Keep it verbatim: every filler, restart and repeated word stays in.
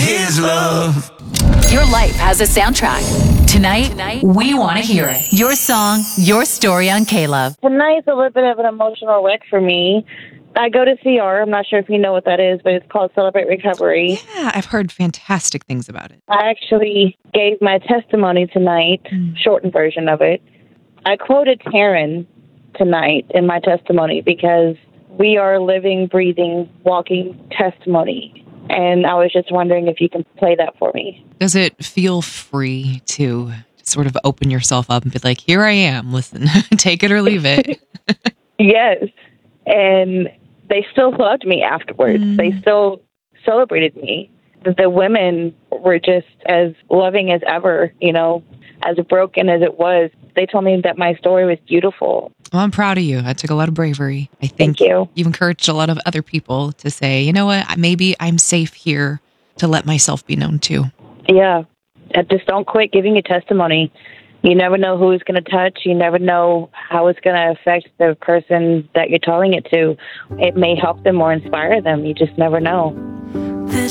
his love. Your life has a soundtrack. Tonight, Tonight we want to hear it. Your song, your story on K-Love. Tonight's a little bit of an emotional wreck for me. I go to C R. I'm not sure if you know what that is, but it's called Celebrate Recovery. Yeah, I've heard fantastic things about it. I actually gave my testimony tonight, mm. shortened version of it. I quoted Taryn tonight in my testimony because we are living, breathing, walking testimony. And I was just wondering if you can play that for me. Does it feel free to sort of open yourself up and be like, here I am, listen, take it or leave it? Yes. And they still loved me afterwards. Mm. They still celebrated me. The, the women were just as loving as ever, you know, as broken as it was. They told me that my story was beautiful. Well, I'm proud of you. That took a lot of bravery. I think Thank you. You've encouraged a lot of other people to say, you know what, maybe I'm safe here to let myself be known too. Yeah. Just don't quit giving your testimony. You never know who it's going to touch. You never know how it's going to affect the person that you're telling it to. It may help them or inspire them. You just never know.